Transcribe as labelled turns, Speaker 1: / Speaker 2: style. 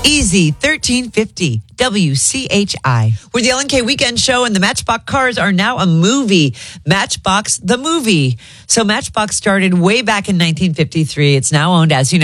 Speaker 1: Easy 1350 WCHI. We're the LNK Weekend Show, and the Matchbox cars are now a movie. Matchbox the movie. So Matchbox started way back in 1953. It's now owned, as you know,